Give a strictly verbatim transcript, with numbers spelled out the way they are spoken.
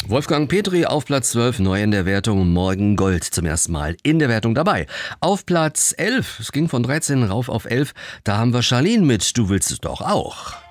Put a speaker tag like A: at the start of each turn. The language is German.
A: Wolfgang Petri auf Platz zwölf, neu in der Wertung, Morgen Gold zum ersten Mal in der Wertung dabei. Auf Platz elf, es ging von dreizehn rauf auf elf, da haben wir Charlene mit Du willst es doch auch.